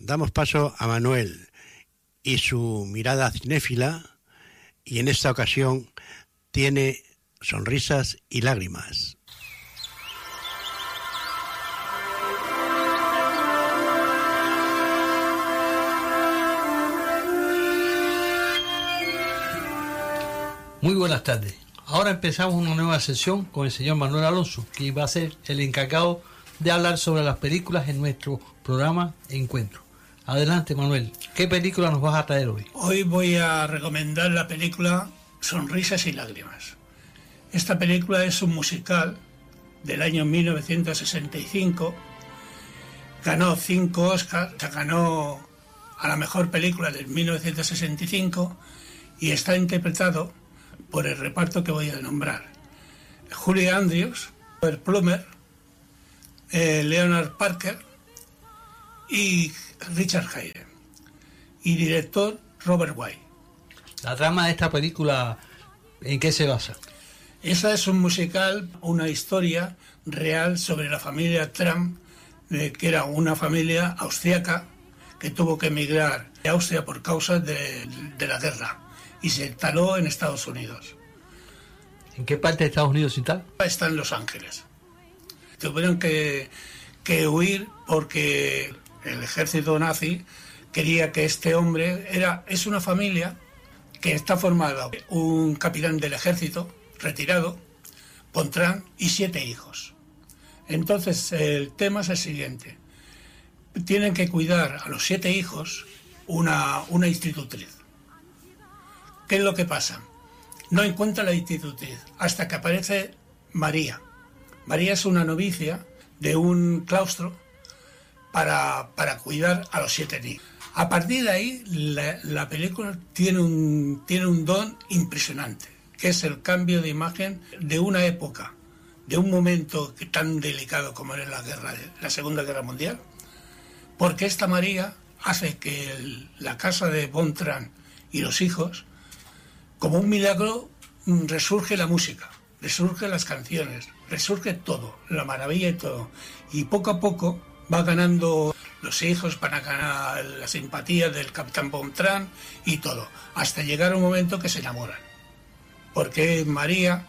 damos paso a Manuel y su mirada cinéfila, y en esta ocasión tiene Sonrisas y lágrimas. Muy buenas tardes. Ahora empezamos una nueva sesión con el señor Manuel Alonso, que va a ser el encargado de hablar sobre las películas en nuestro programa Encuentro. Adelante, Manuel. ¿Qué película nos vas a traer hoy? Hoy voy a recomendar la película Sonrisas y lágrimas. Esta película es un musical del año 1965. Ganó 5 Oscars, ganó a la mejor película del 1965 y está interpretado por el reparto que voy a nombrar: Julie Andrews, Robert Plummer, Leonard Parker y Richard Gere, y director Robert Wise. La trama de esta película, ¿en qué se basa? Esa es un musical, una historia real sobre la familia Trump, que era una familia austriaca que tuvo que emigrar de Austria por causa de la guerra y se instaló en Estados Unidos. ¿En qué parte de Estados Unidos se instala? Está en Los Ángeles. Tuvieron que huir porque el ejército nazi quería que este hombre... Es una familia que está formada por un capitán del ejército retirado, Pontran, y 7 hijos. Entonces el tema es el siguiente: tienen que cuidar a los 7 hijos una institutriz. ¿Qué es lo que pasa? No encuentra la institutriz hasta que aparece María. María es una novicia de un claustro para cuidar a los 7 niños. A partir de ahí, la película tiene un don impresionante, que es el cambio de imagen de una época, de un momento tan delicado como era la Segunda Guerra Mundial, porque esta María hace que la casa de Bontran y los hijos, como un milagro, resurge la música, resurgen las canciones, resurge todo, la maravilla y todo. Y poco a poco va ganando los hijos, van a ganar la simpatía del capitán Bontran y todo, hasta llegar a un momento que se enamoran. Porque María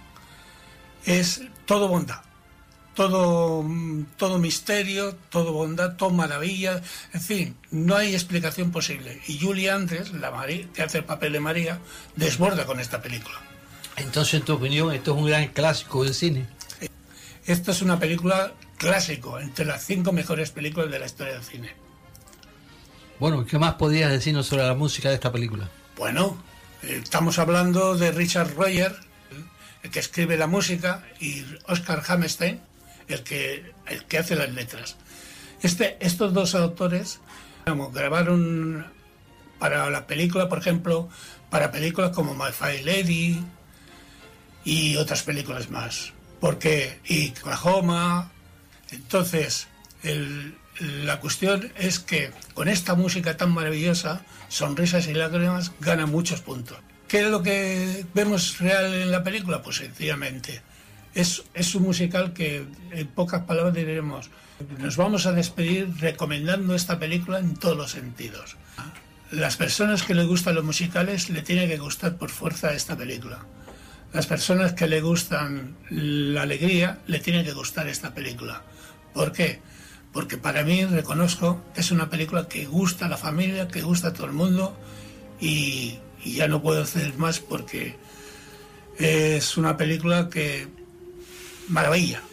es todo bondad, todo misterio, todo bondad, todo maravilla, en fin, no hay explicación posible. Y Julie Andrews, la María, que hace el papel de María, desborda con esta película. Entonces, en tu opinión, esto es un gran clásico del cine. Esto es una película clásico, entre las 5 mejores películas de la historia del cine. Bueno, ¿qué más podrías decirnos sobre la música de esta película? Bueno, estamos hablando de Richard Royer, el que escribe la música, y Oscar Hammerstein, el que hace las letras. Estos dos autores grabaron para la película, por ejemplo, para películas como My Fair Lady y otras películas más. Y Oklahoma. Entonces, la cuestión es que con esta música tan maravillosa, Sonrisas y lágrimas gana muchos puntos. ¿Qué es lo que vemos real en la película? Pues sencillamente es un musical que, en pocas palabras diremos, nos vamos a despedir recomendando esta película en todos los sentidos. Las personas que les gustan los musicales le tiene que gustar por fuerza esta película. Las personas que le gustan la alegría le tiene que gustar esta película. ¿Por qué? Porque para mí, reconozco, es una película que gusta a la familia, que gusta a todo el mundo, y ya no puedo hacer más porque es una película que... maravilla.